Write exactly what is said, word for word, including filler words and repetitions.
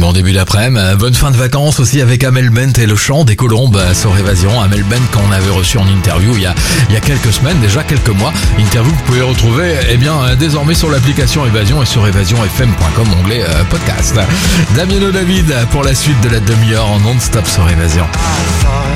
Bon début d'après-midi, bonne fin de vacances aussi avec Amel Bent et le chant des colombes sur Évasion. Amel Bent qu'on avait reçu en interview il y a, il y a quelques semaines, déjà quelques mois. Interview que vous pouvez retrouver eh bien désormais sur l'application Évasion et sur évasion f m point com, onglet euh, podcast. Damiano David pour la suite de la demi-heure en non-stop sur Évasion.